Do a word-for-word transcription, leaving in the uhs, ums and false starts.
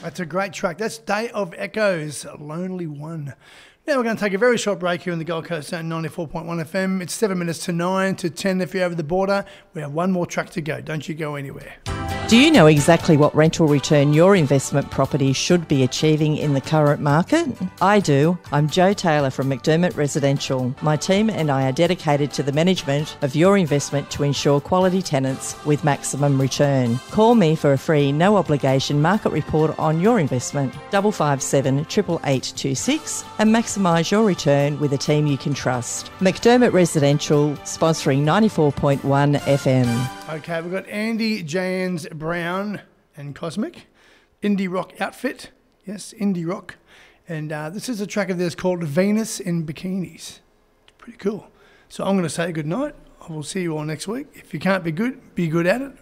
That's a great track. That's Day of Echoes, Lonely One. Now we're going to take a very short break here on the Gold Coast at ninety-four point one F M. It's seven minutes to nine to ten if you're over the border. We have one more track to go. Don't you go anywhere. Do you know exactly what rental return your investment property should be achieving in the current market? I do. I'm Jo Taylor from McDermott Residential. My team and I are dedicated to the management of your investment to ensure quality tenants with maximum return. Call me for a free, no obligation market report on your investment, five five seven, eight eight eight two six, and maximise your return with a team you can trust. McDermott Residential, sponsoring ninety-four point one F M. Okay, we've got Andy Jans Brown and Cosmic, indie rock outfit. Yes, indie rock. And uh, this is a track of theirs called Venus in Bikinis. It's pretty cool. So I'm going to say good night. I will see you all next week. If you can't be good, be good at it.